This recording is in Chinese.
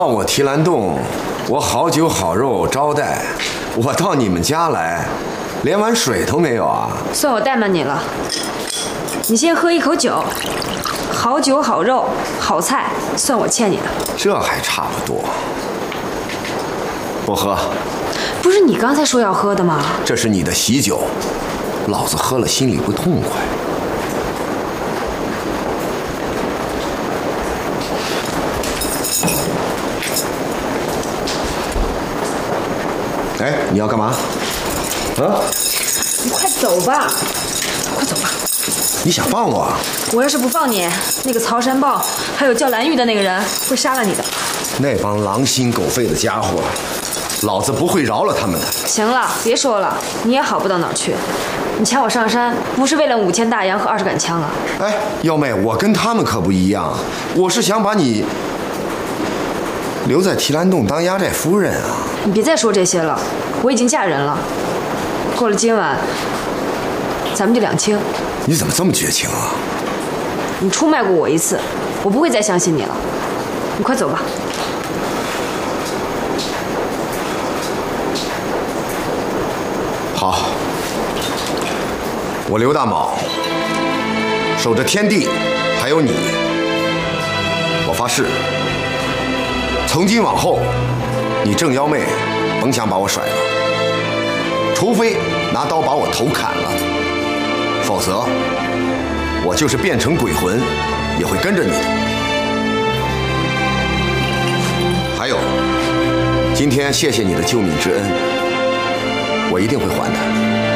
到我提篮洞，我好酒好肉招待，我到你们家来，连碗水都没有啊！ 算我怠慢你了。你先喝一口酒，好酒好肉好菜，算我欠你的。 这还差不多。不喝。 不是你刚才说要喝的吗？ 这是你的喜酒，老子喝了心里不痛快。哎，你要干嘛？啊？ 你快走吧，快走吧！ 你想放我啊？ 我要是不放你，那个曹山豹还有叫蓝玉的那个人会杀了你的。 那帮狼心狗肺的家伙，老子不会饶了他们的。 行了，别说了，你也好不到哪儿去。你抢我上山，不是为了5000大洋和20杆枪啊！ 哎，幺妹，我跟他们可不一样，我是想把你留在提篮洞当压寨夫人啊！ 你别再说这些了，我已经嫁人了。过了今晚，咱们就两清。 你怎么这么绝情啊？ 你出卖过我一次，我不会再相信你了。你快走吧。 好，我刘大卯守着天地，还有你，我发誓，从今往后，你郑幺妹甭想把我甩了，除非拿刀把我头砍了，否则我就是变成鬼魂也会跟着你的。还有，今天谢谢你的救命之恩，我一定会还的。